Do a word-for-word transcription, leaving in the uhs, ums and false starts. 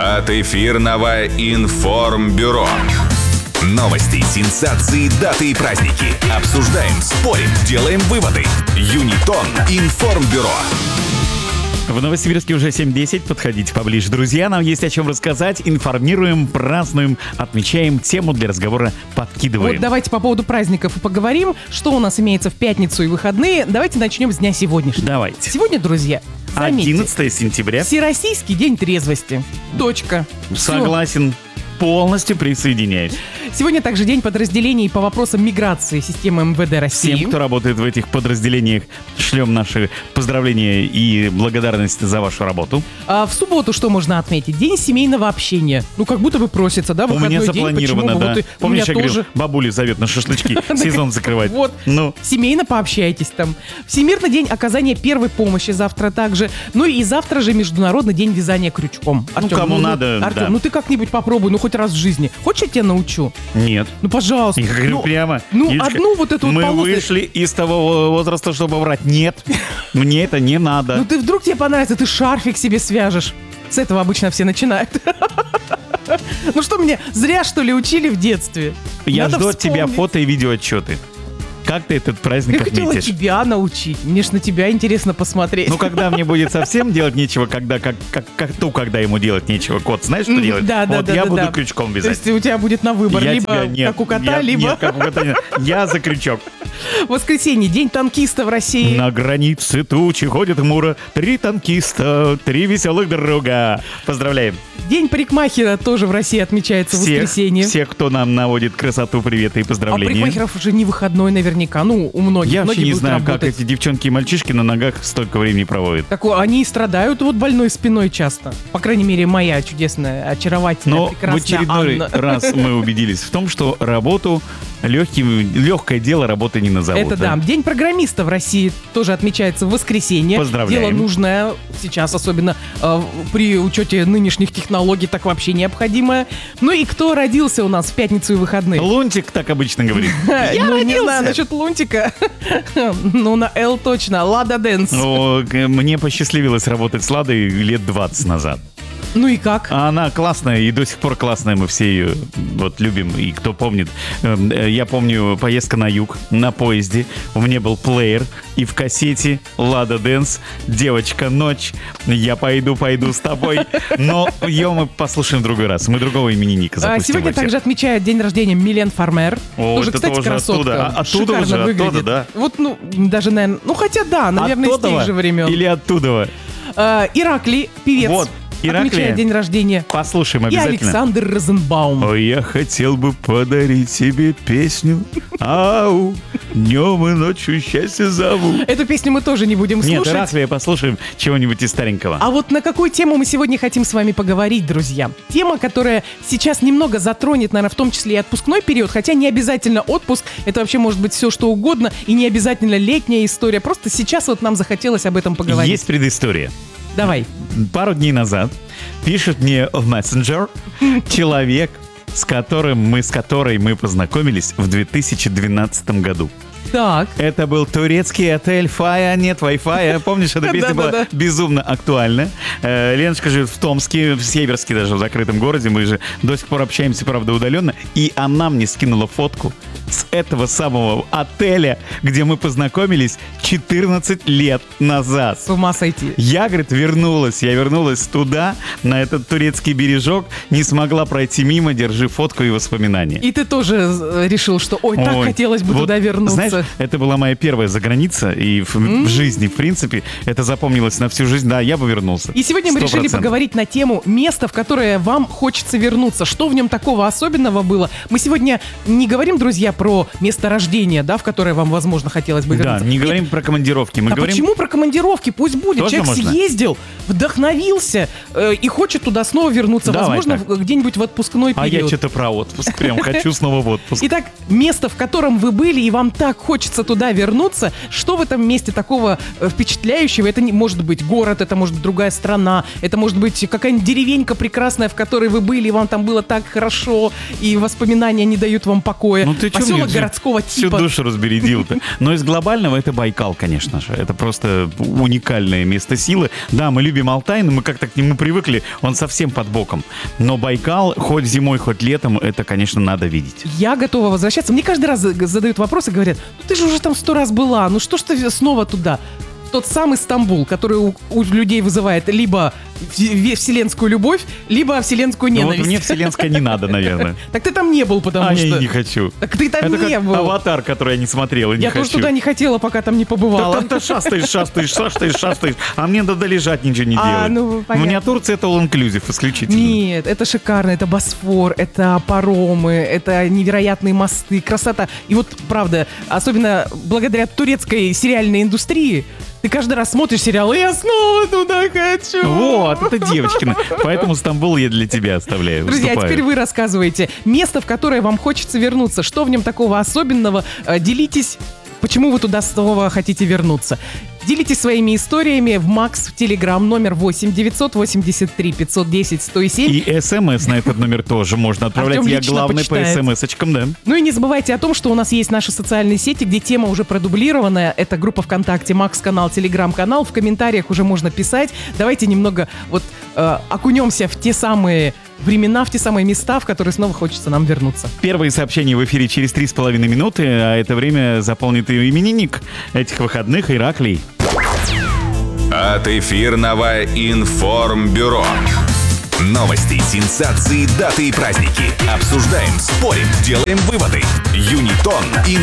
от эфирного информбюро. Новости, сенсации, даты и праздники. Обсуждаем, спорим, делаем выводы. Юнитон информбюро. В Новосибирске уже семь десять. Подходите поближе, друзья. Нам есть о чем рассказать. Информируем, празднуем, отмечаем, тему для разговора подкидываем. Вот давайте по поводу праздников и поговорим. Что у нас имеется в пятницу и выходные. Давайте начнем с дня сегодняшнего. Давайте. Сегодня, друзья, заметьте, одиннадцатое сентября. Всероссийский день трезвости. Точка. Согласен. Полностью присоединяюсь. Сегодня также день подразделений по вопросам миграции системы эм вэ дэ России. Всем, кто работает в этих подразделениях, шлем наши поздравления и благодарность за вашу работу. А в субботу что можно отметить? День семейного общения. Ну, как будто бы просится, да, У выходной меня день. запланировано, Почему бы? да. Вот и- Помнишь, у я меня говорил, тоже. бабули зовет на шашлычки, сезон закрывать. Вот. Ну, Семейно пообщайтесь там. Всемирный день оказания первой помощи завтра также. Ну и завтра же Международный день вязания крючком. Артем, кому надо, Артем, да. ну ты как-нибудь попробуй, ну хоть раз в жизни. Хочешь, я тебя научу? нет. Ну, пожалуйста. Я говорю ну, прямо. Ну, Юлечка, одну вот эту вот мы полосу- вышли из того возраста, чтобы врать. Нет, мне это не надо. Ну ты вдруг тебе понравится, ты шарфик себе свяжешь. С этого обычно все начинают. Ну что, мне зря, что ли, учили в детстве? Я Надо жду от тебя вспомнить. фото и видеоотчеты. Как ты этот праздник Я хотела отметишь? тебя научить. Мне ж на тебя интересно посмотреть. Ну, когда мне будет совсем делать нечего, когда, как, как, как ту, когда ему делать нечего, кот, знаешь, что М, делать? Да, да, вот да, я да, буду да. крючком То вязать. есть у тебя будет на выбор Я либо тебя- нет, как у кота, я- либо Нет, как у кота нет. Я за крючок. воскресенье, день танкиста в России. На границе тучи ходит хмуро три танкиста, три веселых друга. Поздравляем. День парикмахера тоже в России отмечается в Всех, воскресенье. всех, кто нам наводит красоту, приветы и А поздравления. парикмахеров уже не выходной наверняка. Ну, у многих. Я вообще Многие не будут знаю, как работать. эти девчонки и мальчишки на ногах столько времени проводят. Так о, они и страдают вот больной спиной часто. По крайней мере, моя чудесная, очаровательная, Но в прекрасная очередной Анна. раз мы убедились в том, что работу, легким, легкое дело работы не назовут. Это да. День программиста в России тоже отмечается в воскресенье. Поздравляем. Дело нужное сейчас, особенно э, при учете нынешних технологий, так вообще необходимое. Ну и кто родился у нас в пятницу и выходные? Лунтик так обычно говорит. Ну, не знаю насчет Лунтика. Ну, на Л точно. Лада Дэнс. О, к- Мне посчастливилось работать с Ладой лет двадцать назад. Ну и как? А она классная и до сих пор классная, мы все ее вот любим. И кто помнит, эм, э, я помню поездка на юг на поезде, у меня был плеер, и в кассете Лада Дэнс, девочка, ночь, я пойду, пойду с тобой. Но ее мы послушаем в другой раз, мы другого именинника А, запустим. Сегодня в эфир. также отмечает день рождения Милен Фармер. О, тоже, это кстати, тоже красотка. оттуда. А, оттуда Шикарно уже, оттуда, выглядит. да. Вот, ну, даже, наверное... Ну, хотя да, наверное, из Оттуда тех же времен. или оттуда? А, Ираклий, певец. Вот, Ираклия. Отмечает день рождения. Послушаем И обязательно. Александр Розенбаум. Ой, я хотел бы подарить тебе песню. Ау, днем и ночью счастье зову. Эту песню мы тоже не будем Нет, слушать. Ираклия, послушаем чего-нибудь из старенького. А вот на какую тему мы сегодня хотим с вами поговорить, друзья? Тема, которая сейчас немного затронет, наверное, в том числе и отпускной период, хотя не обязательно отпуск, это вообще может быть все что угодно, и не обязательно летняя история, просто сейчас вот нам захотелось об этом поговорить. Есть предыстория. Давай. Пару дней назад пишет мне в мессенджер человек, с которым мы, с которой мы познакомились в две тысячи двенадцатом году. Так. Это был турецкий отель Фая, нет Wi-Fi. Помнишь, эта песня была Да-да-да. безумно актуальна. Э, Леночка живет в Томске, в Северске даже, в закрытом городе. Мы же до сих пор общаемся, правда, удаленно. И она мне скинула фотку с этого самого отеля, где мы познакомились четырнадцать лет назад. С ума сойти. Я, говорит, вернулась. Я вернулась туда, на этот турецкий бережок. Не смогла пройти мимо, держи фотку и воспоминания. И ты тоже э, решил, что ой, так Ой, хотелось бы вот, туда вернуться. Знаешь, это была моя первая заграница, и в, в жизни, в принципе, это запомнилось на всю жизнь. Да, я бы вернулся. И сегодня мы Сто решили процентов. поговорить на тему места, в которое вам хочется вернуться. Что в нем такого особенного было? Мы сегодня не говорим, друзья, про место рождения, да, в которое вам, возможно, хотелось бы Да, вернуться. не Нет, говорим про командировки. Мы а говорим... почему про командировки? Пусть будет. Тоже Человек можно? съездил, вдохновился э, и хочет туда снова вернуться. Давай возможно, так. в- где-нибудь в отпускной А я период. что-то про отпуск. Прям хочу снова в отпуск. Итак, место, в котором вы были, и вам так хочется туда вернуться, что в этом месте такого э, впечатляющего? Это не может быть город, это может быть другая страна, это может быть какая-нибудь деревенька прекрасная, в которой вы были, и вам там было так хорошо, и воспоминания не дают вам покоя. Ну ты что, поселок мне городского всю типа. душу разбередил-то. Но из глобального это Байкал, конечно же. Это просто уникальное место силы. Да, мы любим Алтай, но мы как-то к нему привыкли. Он совсем под боком. Но Байкал, хоть зимой, хоть летом, это, конечно, надо видеть. Я готова возвращаться. Мне каждый раз задают вопросы и говорят, ну ты же уже там сто раз была, ну что ж ты снова туда? Тот самый Стамбул, который у, у людей вызывает либо в- вселенскую любовь, либо вселенскую Ну ненависть. вот мне вселенская не надо, наверное. Так ты там не был, потому А что... я и не хочу. Так ты там Это не как был. Аватар, который я не смотрел и не Я хочу. тоже туда не хотела, пока там не побывала. Там ты шастаешь, шастаешь, шастаешь, шастаешь, а мне надо лежать, ничего не А, делать. ну, У понятно. меня Турция это all-inclusive исключительно. Нет, это шикарно, это Босфор, это паромы, это невероятные мосты, красота. И вот, правда, особенно благодаря турецкой сериальной индустрии, ты каждый раз смотришь сериал, и я снова туда хочу. Вот, это девочкина. Поэтому Стамбул я для тебя оставляю. Друзья, а уступаю. теперь вы рассказываете. Место, в которое вам хочется вернуться. Что в нем такого особенного? Э, Делитесь, почему вы туда снова хотите вернуться. Делитесь своими историями в Макс в Телеграм номер восемь девятьсот восемьдесят три пятьсот десять сто семь. И смс на этот номер тоже можно отправлять. Артем Я лично главный по почитает. смс-очкам, да. Ну и не забывайте о том, что у нас есть наши социальные сети, где тема уже продублированная. Это группа ВКонтакте, Макс-канал, Телеграм-канал. В комментариях уже можно писать. Давайте немного вот э, окунемся в те самые времена, в те самые места, в которые снова хочется нам вернуться. Первые сообщения в эфире через три с половиной минуты, а это время заполнит и именинник этих выходных, Ираклий. От эфирного информбюро. Новости, сенсации, даты и праздники. Обсуждаем, спорим, делаем выводы. Юнитон.